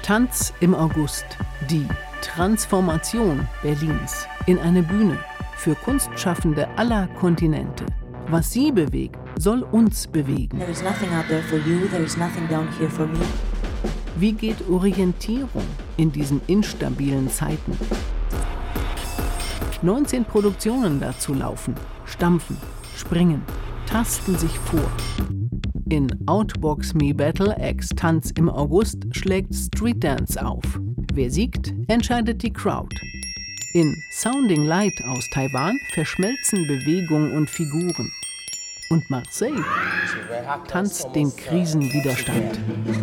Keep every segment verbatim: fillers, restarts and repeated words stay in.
Tanz im August. Die Transformation Berlins in eine Bühne für Kunstschaffende aller Kontinente. Was sie bewegt, soll uns bewegen. There is nothing out there for you, there is nothing down here for me. Wie geht Orientierung in diesen instabilen Zeiten? neunzehn Produktionen dazu laufen, stampfen, springen, tasten sich vor. In Outbox Me Battle X Tanz im August schlägt Street Dance auf. Wer siegt, entscheidet die Crowd. In Sounding Light aus Taiwan verschmelzen Bewegung und Figuren. Und Marseille tanzt den Krisenwiderstand.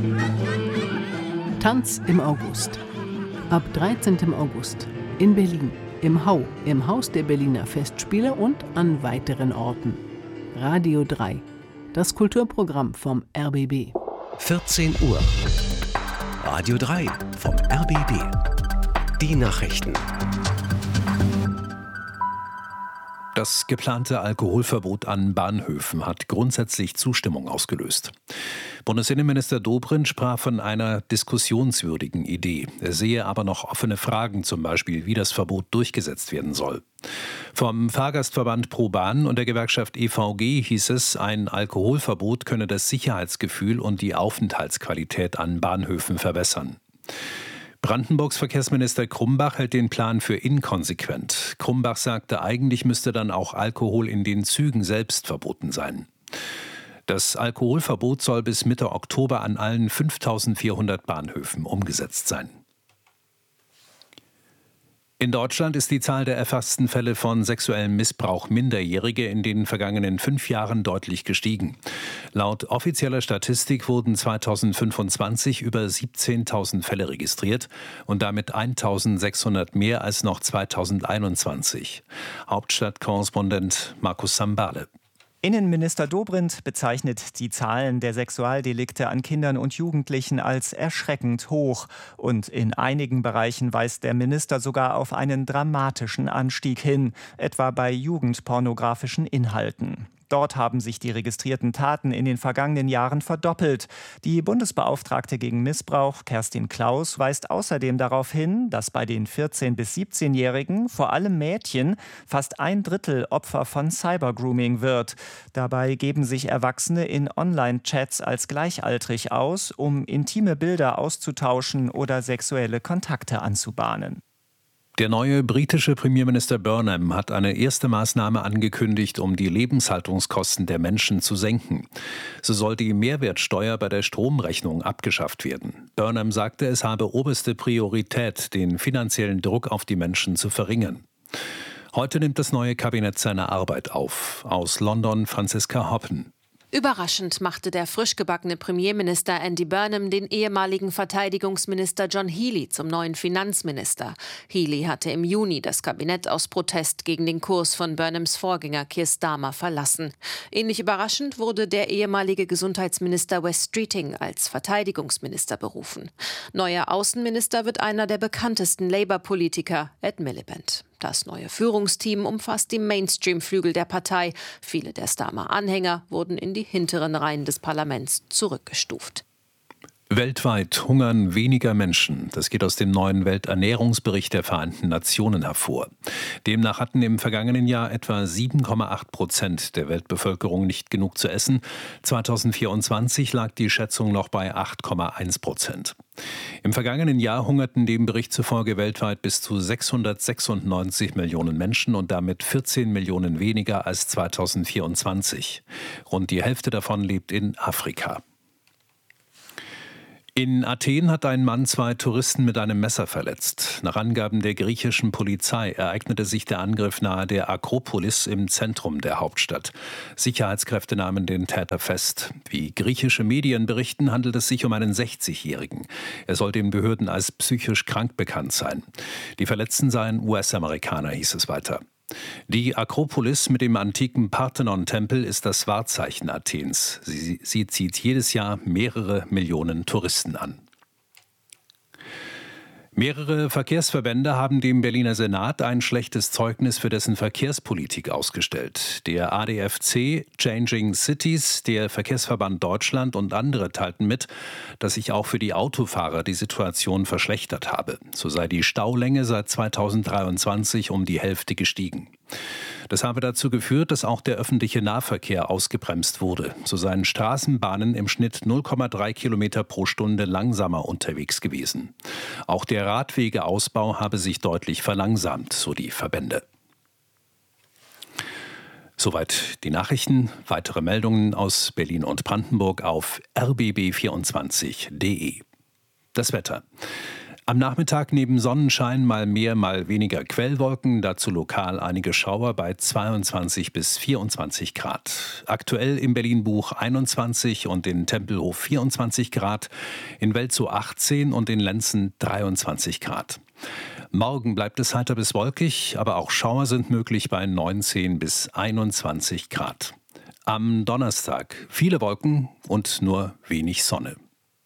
Tanz im August. Ab dreizehnten August in Berlin, im Hau, im Haus der Berliner Festspiele und an weiteren Orten. Radio drei, das Kulturprogramm vom R B B. vierzehn Uhr. Radio drei vom R B B. Die Nachrichten. Das geplante Alkoholverbot an Bahnhöfen hat grundsätzlich Zustimmung ausgelöst. Bundesinnenminister Dobrindt sprach von einer diskussionswürdigen Idee. Er sehe aber noch offene Fragen, zum Beispiel, wie das Verbot durchgesetzt werden soll. Vom Fahrgastverband ProBahn und der Gewerkschaft E V G hieß es, ein Alkoholverbot könne das Sicherheitsgefühl und die Aufenthaltsqualität an Bahnhöfen verbessern. Brandenburgs Verkehrsminister Krumbach hält den Plan für inkonsequent. Krumbach sagte, eigentlich müsste dann auch Alkohol in den Zügen selbst verboten sein. Das Alkoholverbot soll bis Mitte Oktober an allen fünftausendvierhundert Bahnhöfen umgesetzt sein. In Deutschland ist die Zahl der erfassten Fälle von sexuellem Missbrauch Minderjähriger in den vergangenen fünf Jahren deutlich gestiegen. Laut offizieller Statistik wurden zweitausendfünfundzwanzig über siebzehntausend Fälle registriert und damit eintausendsechshundert mehr als noch zweitausendeinundzwanzig. Hauptstadtkorrespondent Markus Sambale. Innenminister Dobrindt bezeichnet die Zahlen der Sexualdelikte an Kindern und Jugendlichen als erschreckend hoch. Und in einigen Bereichen weist der Minister sogar auf einen dramatischen Anstieg hin, etwa bei jugendpornografischen Inhalten. Dort haben sich die registrierten Taten in den vergangenen Jahren verdoppelt. Die Bundesbeauftragte gegen Missbrauch, Kerstin Klaus, weist außerdem darauf hin, dass bei den vierzehn- bis siebzehnjährigen, vor allem Mädchen, fast ein Drittel Opfer von Cybergrooming wird. Dabei geben sich Erwachsene in Online-Chats als gleichaltrig aus, um intime Bilder auszutauschen oder sexuelle Kontakte anzubahnen. Der neue britische Premierminister Burnham hat eine erste Maßnahme angekündigt, um die Lebenshaltungskosten der Menschen zu senken. So soll die Mehrwertsteuer bei der Stromrechnung abgeschafft werden. Burnham sagte, es habe oberste Priorität, den finanziellen Druck auf die Menschen zu verringern. Heute nimmt das neue Kabinett seine Arbeit auf. Aus London Franziska Hoppen. Überraschend machte der frisch gebackene Premierminister Andy Burnham den ehemaligen Verteidigungsminister John Healey zum neuen Finanzminister. Healey hatte im Juni das Kabinett aus Protest gegen den Kurs von Burnhams Vorgänger Keir Starmer verlassen. Ähnlich überraschend wurde der ehemalige Gesundheitsminister Wes Streeting als Verteidigungsminister berufen. Neuer Außenminister wird einer der bekanntesten Labour-Politiker, Ed Miliband. Das neue Führungsteam umfasst die Mainstream-Flügel der Partei. Viele der Starmer-Anhänger wurden in die hinteren Reihen des Parlaments zurückgestuft. Weltweit hungern weniger Menschen. Das geht aus dem neuen Welternährungsbericht der Vereinten Nationen hervor. Demnach hatten im vergangenen Jahr etwa sieben Komma acht Prozent der Weltbevölkerung nicht genug zu essen. zweitausendvierundzwanzig lag die Schätzung noch bei acht Komma eins Prozent. Im vergangenen Jahr hungerten dem Bericht zufolge weltweit bis zu sechshundertsechsundneunzig Millionen Menschen und damit vierzehn Millionen weniger als zweitausendvierundzwanzig. Rund die Hälfte davon lebt in Afrika. In Athen hat ein Mann zwei Touristen mit einem Messer verletzt. Nach Angaben der griechischen Polizei ereignete sich der Angriff nahe der Akropolis im Zentrum der Hauptstadt. Sicherheitskräfte nahmen den Täter fest. Wie griechische Medien berichten, handelt es sich um einen sechzigjährigen. Er soll den Behörden als psychisch krank bekannt sein. Die Verletzten seien U S-Amerikaner, hieß es weiter. Die Akropolis mit dem antiken Parthenon-Tempel ist das Wahrzeichen Athens. Sie, sie zieht jedes Jahr mehrere Millionen Touristen an. Mehrere Verkehrsverbände haben dem Berliner Senat ein schlechtes Zeugnis für dessen Verkehrspolitik ausgestellt. Der A D F C, Changing Cities, der Verkehrsverband Deutschland und andere teilten mit, dass sich auch für die Autofahrer die Situation verschlechtert habe. So sei die Staulänge seit zweitausenddreiundzwanzig um die Hälfte gestiegen. Das habe dazu geführt, dass auch der öffentliche Nahverkehr ausgebremst wurde. So seien Straßenbahnen im Schnitt null Komma drei Kilometer pro Stunde langsamer unterwegs gewesen. Auch der Radwegeausbau habe sich deutlich verlangsamt, so die Verbände. Soweit die Nachrichten. Weitere Meldungen aus Berlin und Brandenburg auf r b b vierundzwanzig punkt d e. Das Wetter. Am Nachmittag neben Sonnenschein mal mehr, mal weniger Quellwolken, dazu lokal einige Schauer bei zweiundzwanzig bis vierundzwanzig Grad. Aktuell im Berlin-Buch einundzwanzig und in Tempelhof vierundzwanzig Grad, in Welzow achtzehn und in Lenzen dreiundzwanzig Grad. Morgen bleibt es heiter bis wolkig, aber auch Schauer sind möglich bei neunzehn bis einundzwanzig Grad. Am Donnerstag viele Wolken und nur wenig Sonne.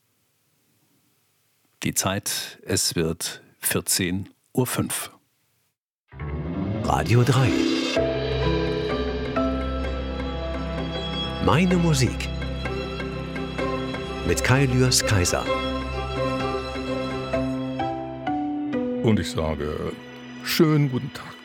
Die Zeit, es wird vierzehn Uhr fünf. Radio drei. Meine Musik. Mit Kai Lührs Kaiser. Und ich sage, schönen guten Tag.